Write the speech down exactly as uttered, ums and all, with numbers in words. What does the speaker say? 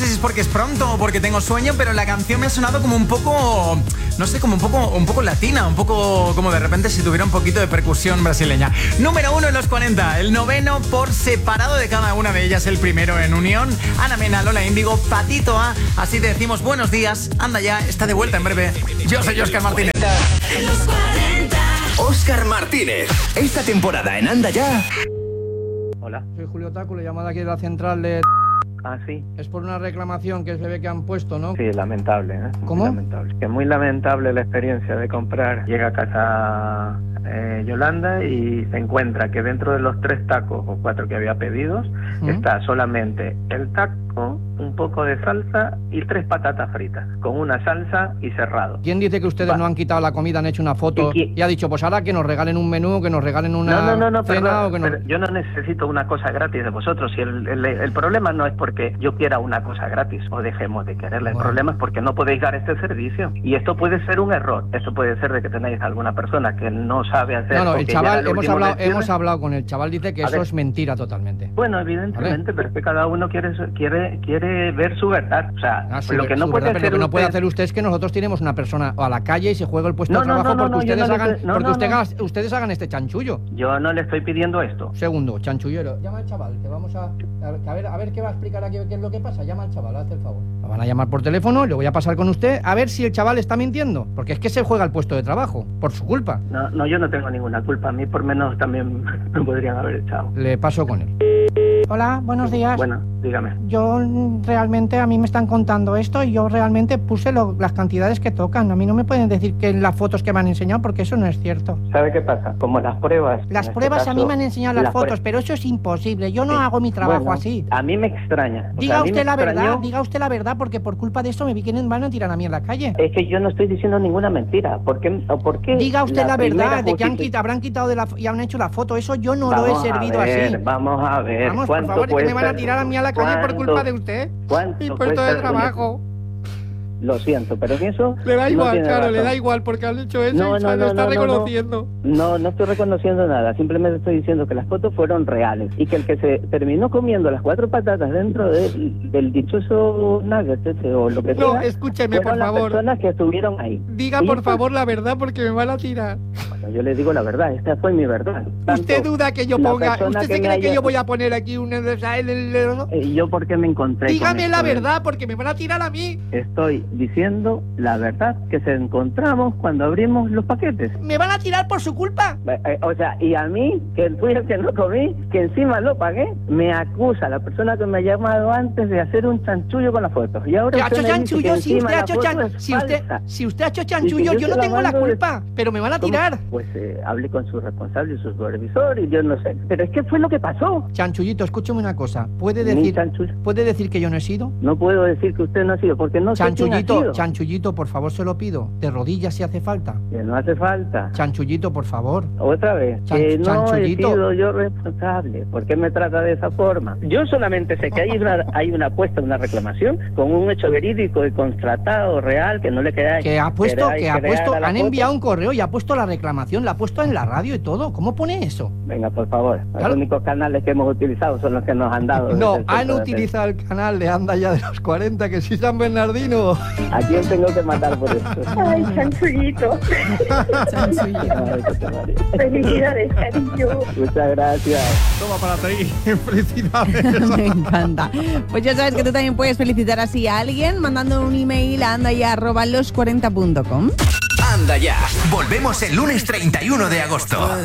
sé si es porque es pronto o porque tengo sueño, pero la canción me ha sonado como un poco, no sé, como un poco, un poco latina, un poco como de repente si tuviera un poquito de percusión brasileña. Número uno en los cuarenta, el noveno por separado de cada una de ellas, el primero en unión. Ana Mena, Lola Índigo, Patito A. Así te decimos buenos días. Anda ya, está de vuelta en breve. Yo soy Óscar Martínez. Óscar Martínez, esta temporada en Anda Ya. Hola. Soy Julio Taco, le llamo de aquí de la central de... Ah, sí. Es por una reclamación que se ve que han puesto, ¿no? Sí, lamentable, ¿eh? ¿Cómo? Muy lamentable. Que es muy lamentable la experiencia de comprar. Llega a casa eh, Yolanda y se encuentra que dentro de los tres tacos o cuatro que había pedidos ¿Mm? está solamente el taco, un poco de salsa y tres patatas fritas, con una salsa y cerrado. ¿Quién dice que ustedes Va. no han quitado la comida, han hecho una foto y, y ha dicho, pues ahora que nos regalen un menú, que nos regalen una no, no, no, no, cena perdón, o que nos... pero yo no necesito una cosa gratis de vosotros. Si el, el, el problema no es porque yo quiera una cosa gratis o dejemos de quererla, el bueno. problema es porque no podéis dar este servicio. Y esto puede ser un error. Esto puede ser de que tenéis alguna persona que no sabe hacer... No, no, el chaval, hemos hablado, hemos hablado con el chaval, dice que a eso ver. es mentira totalmente. Bueno, evidentemente, ¿vale? Pero es que cada uno quiere, quiere, quiere ver su verdad. O sea, ah, su, lo que no puede verdad, hacer lo que no usted... puede hacer usted es que nosotros tiremos una persona a la calle y se juegue el puesto no, de trabajo no, no, porque, no, ustedes, no hagan, no, porque no, usted no. Hagan, ustedes hagan este chanchullo. Yo no le estoy pidiendo esto. Segundo, chanchullero. Llama al chaval, que vamos a... A ver, a ver qué va a explicar aquí, qué es lo que pasa. Llama al chaval, haz el favor. Lo van a llamar por teléfono, le voy a pasar con usted a ver si el chaval está mintiendo. Porque es que se juega el puesto de trabajo, por su culpa. No, no, yo no tengo ninguna culpa. A mí por menos también me podrían haber echado. Le paso con él. Hola, buenos días. Bueno, dígame. Yo realmente, a mí me están contando esto y yo realmente puse lo, las cantidades que tocan. A mí no me pueden decir que en las fotos que me han enseñado porque eso no es cierto. ¿Sabe qué pasa? Como las pruebas... Las pruebas este caso, a mí me han enseñado las, las fotos, pero eso es imposible. Yo no sí. hago mi trabajo bueno, así. A mí me extraña. Diga o sea, usted la extrañó... verdad, diga usted la verdad, porque por culpa de eso me vienen, van a tirar a mí en la calle. Es que yo no estoy diciendo ninguna mentira. ¿Por qué? ¿Por qué diga usted la, la verdad, de que han justific... quitado, habrán quitado de la, y han hecho la foto. Eso yo no vamos lo he servido a ver, así. Vamos a ver. Vamos, por favor, que me van a tirar a mí a la calle por culpa de usted. ¿Cuánto y puesto de trabajo? Lo siento, pero en eso... Le da igual, no claro, razón. le da igual, porque han hecho eso no, y no, se no, lo está no, reconociendo. No, no estoy reconociendo nada, simplemente estoy diciendo que las fotos fueron reales y que el que se terminó comiendo las cuatro patatas dentro de, del dichoso nugget ese, o lo que sea... No, escúcheme, por favor. las personas que estuvieron ahí. Diga, y por esto... favor, la verdad, porque me van a tirar. Bueno, yo le digo la verdad, esta fue mi verdad. Tanto ¿Usted duda que yo ponga... ¿Usted que se cree haya... que yo voy a poner aquí un... ¿Y yo por qué me encontré Dígame con la esto? verdad, porque me van a tirar a mí. Estoy diciendo la verdad que se encontramos cuando abrimos los paquetes. ¿Me van a tirar por su culpa? Eh, o sea, y a mí, que fui el que no comí, que encima lo pagué, me acusa la persona que me ha llamado antes de hacer un chanchullo con las fotos. Y ahora ¿Ha hecho chanchullo? Si usted ha hecho chanchullo, si usted, si usted ha hecho chanchullo, yo, yo no tengo la culpa, de... pero me van a tirar. ¿Cómo? Pues eh, hablé con su responsable y su supervisor y yo no sé. Pero es que fue lo que pasó. Chanchullito, escúcheme una cosa. ¿Puede decir, ¿puede decir que yo no he sido? No puedo decir que usted no ha sido, porque no sé quién ha sido. Chanchullito, por favor, se lo pido. De rodillas si hace falta. Que no hace falta. Chanchullito, por favor. Otra vez. Chan que no chanchullito. he sido yo responsable. ¿Por qué me trata de esa forma? Yo solamente sé que hay una, hay una apuesta, una reclamación, con un hecho verídico y contratado, real, que no le queda... Que ha puesto, que ha puesto, han foto. enviado un correo y ha puesto la reclamación, la ha puesto en la radio y todo. ¿Cómo pone eso? Venga, por favor. Claro. Los únicos canales que hemos utilizado son los que nos han dado. No, han utilizado el canal de Anda Ya de los cuarenta, que sí, San Bernardino. ¿A quién tengo que matar por esto? Ay, chanchullito. Felicidades, cariño. Muchas gracias. Toma para ti. Felicidades. Me encanta. Pues ya sabes que tú también puedes felicitar así a alguien mandando un email a andaya arroba los cuarenta punto com. Anda Ya. Volvemos el lunes treinta y uno de agosto.